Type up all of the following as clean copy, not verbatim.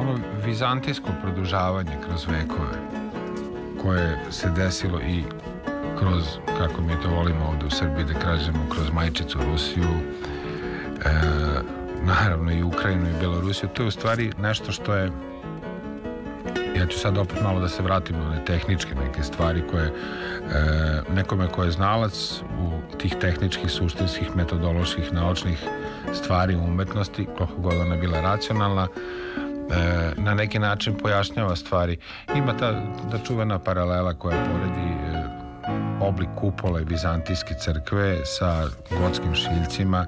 ono vizantijsko produžavanje kroz vekove koje se desilo i kroz, kako mi to volimo ovde u Srbiji da kažemo, kroz majčicu Rusiju, naravno i Ukrajinu i Belorusiju. To je u stvari nešto što je, ja ću sad opet malo da se vratim na one tehničke neke stvari koje nekome ko je znalac u tih tehničkih, suštinskih, metodoloških, naučnih stvari u umetnosti, koliko god ona bila racionalna, na neki način pojašnjava stvari. Ima ta čuvena paralela koja poredi oblik kupole vizantijske crkve sa gotskim šiljcima.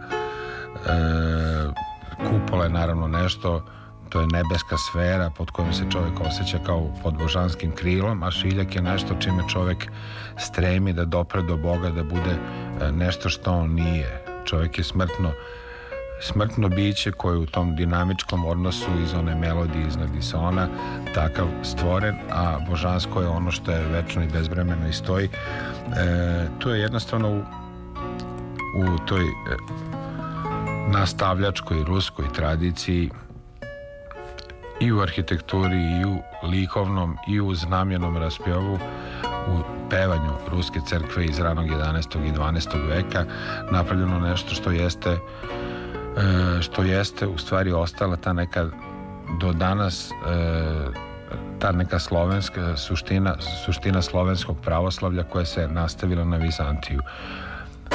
Kupola je naravno nešto, to je nebeska sfera pod kojom se čovjek osjeća kao pod božanskim krilom, a šiljak je nešto čime čovjek stremi da dopre do Boga, da bude nešto što on nije. Čovjek je smrtno biće koje je u tom dinamičkom odnosu iz one melodije iznad Disona takav stvoren, a božansko je ono što je večno i bezvremeno i stoji. To je jednostavno u toj nastavljačkoj ruskoj tradiciji i u arhitekturi i u likovnom i u znamenom raspjevu, u pevanju ruske crkve iz ranog 11. i 12. veka napravljeno nešto što jeste u stvari ostala ta neka do danas ta neka slovenska suština slovenskog pravoslavlja koja se nastavila na Vizantiju.